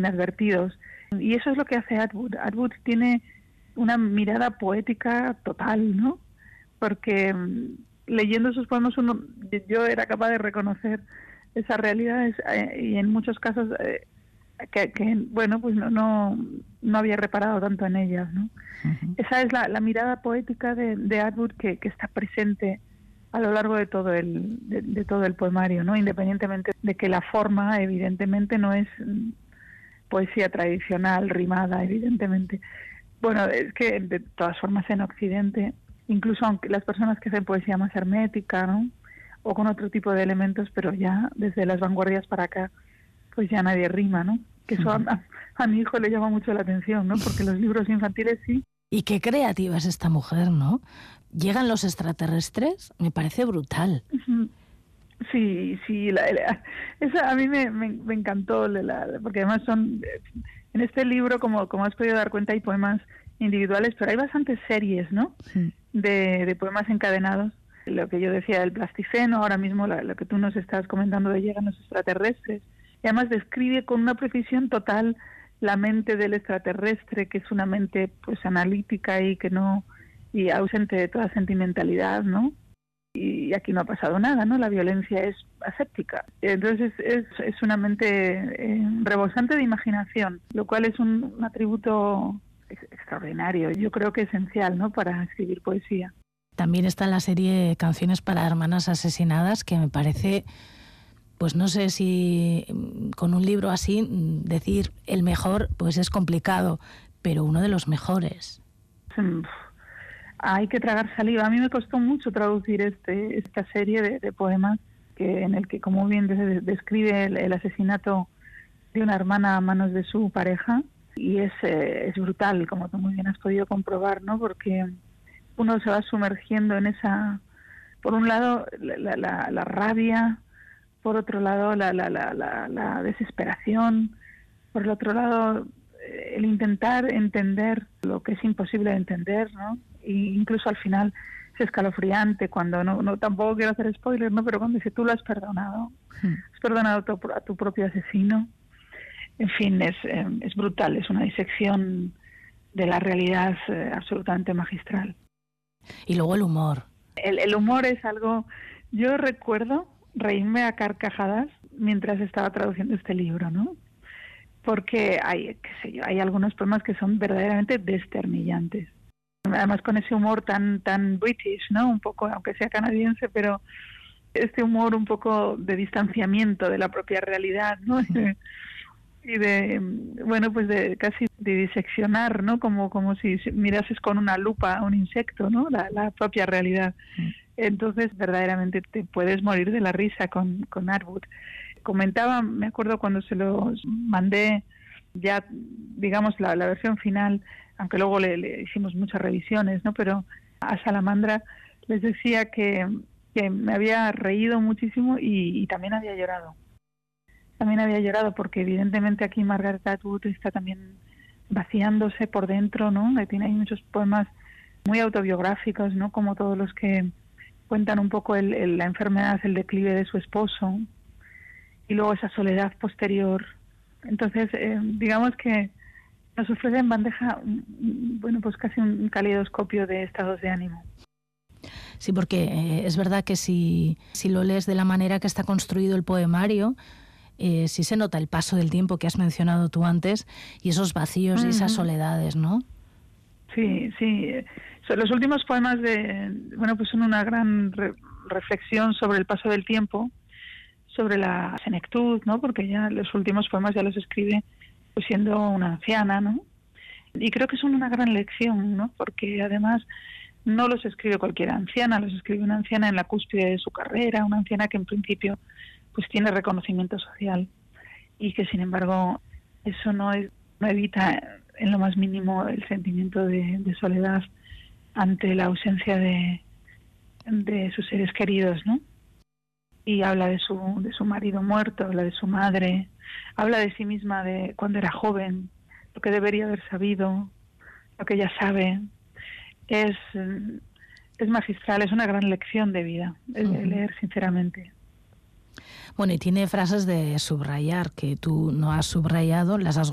inadvertidos. Y eso es lo que hace Atwood. Atwood tiene una mirada poética total, ¿no? Porque leyendo sus poemas yo era capaz de reconocer esas realidades y en muchos casos bueno, pues no había reparado tanto en ellas, ¿no? Uh-huh. Esa es la mirada poética de Atwood que está presente a lo largo de todo el poemario, ¿no? Independientemente de que la forma, evidentemente, no es poesía tradicional, rimada, evidentemente. Bueno, es que de todas formas en Occidente, incluso aunque las personas que hacen poesía más hermética, ¿no? O con otro tipo de elementos, pero ya desde las vanguardias para acá, pues ya nadie rima, ¿no? Que eso a mi hijo le llama mucho la atención, ¿no? Porque los libros infantiles sí. Y qué creativa es esta mujer, ¿no? ¿Llegan los extraterrestres? Me parece brutal. Sí, esa a mí me encantó, porque además son, en este libro, como has podido dar cuenta, hay poemas individuales, pero hay bastantes series, ¿no? Sí. De poemas encadenados. Lo que yo decía del plasticeno, ahora mismo lo que tú nos estás comentando de llegan los extraterrestres. Y además describe con una precisión total la mente del extraterrestre, que es una mente pues analítica y ausente de toda sentimentalidad, ¿no? Y aquí no ha pasado nada, ¿no? La violencia es aséptica. Entonces es una mente rebosante de imaginación, lo cual es un atributo extraordinario, yo creo que esencial, ¿no? Para escribir poesía. También está en la serie Canciones para Hermanas Asesinadas, que me parece, pues no sé si con un libro así decir el mejor, pues es complicado, pero uno de los mejores. Hay que tragar saliva. A mí me costó mucho traducir esta serie de poemas en el que, como bien describe el asesinato de una hermana a manos de su pareja, y es brutal, como tú muy bien has podido comprobar, ¿no? Porque uno se va sumergiendo en esa, por un lado la rabia, por otro lado la desesperación, por el otro lado el intentar entender lo que es imposible de entender, ¿no? E incluso al final es escalofriante cuando no tampoco quiero hacer spoilers, ¿no? Pero cuando dice tú lo has perdonado, has perdonado a tu propio asesino. En fin, es brutal, es una disección de la realidad absolutamente magistral. Y luego el humor. El humor es algo... Yo recuerdo reírme a carcajadas mientras estaba traduciendo este libro, ¿no? Porque hay algunos poemas que son verdaderamente desternillantes. Además con ese humor tan british, ¿no? Un poco, aunque sea canadiense, pero este humor un poco de distanciamiento de la propia realidad, ¿no? Y pues de casi de diseccionar, ¿no? Como si mirases con una lupa a un insecto, ¿no? La propia realidad. Entonces, verdaderamente te puedes morir de la risa con Atwood. Comentaba, me acuerdo cuando se los mandé ya, digamos, la versión final, aunque luego le hicimos muchas revisiones, ¿no? Pero a Salamandra les decía que me había reído muchísimo y también había llorado. También había llorado porque evidentemente aquí Margaret Atwood está también vaciándose por dentro, ¿no? Hay muchos poemas muy autobiográficos, ¿no? Como todos los que cuentan un poco la enfermedad, el declive de su esposo y luego esa soledad posterior. Entonces, digamos que nos ofrece en bandeja, pues casi un calidoscopio de estados de ánimo. Sí, porque es verdad que si lo lees de la manera que está construido el poemario, sí se nota el paso del tiempo que has mencionado tú antes y esos vacíos y esas soledades, ¿no? Sí. Los últimos poemas pues son una gran reflexión sobre el paso del tiempo, sobre la senectud, ¿no? Porque ya los últimos poemas ya los escribe pues siendo una anciana, ¿no? Y creo que son una gran lección, ¿no? Porque además no los escribe cualquier anciana, los escribe una anciana en la cúspide de su carrera, una anciana que en principio pues tiene reconocimiento social y que sin embargo eso no evita en lo más mínimo el sentimiento de soledad ante la ausencia de sus seres queridos, ¿no? Y habla de su marido muerto, habla de su madre, habla de sí misma de cuando era joven, lo que debería haber sabido, lo que ella sabe. Es magistral, es una gran lección de vida, de leer sinceramente. Bueno, y tiene frases de subrayar que tú no has subrayado, las has